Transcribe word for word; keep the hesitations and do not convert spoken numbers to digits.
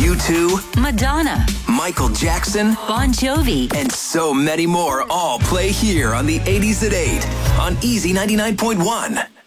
U two, Madonna, Michael Jackson, Bon Jovi, and so many more all play here on the eighties at eight on Easy ninety-nine point one.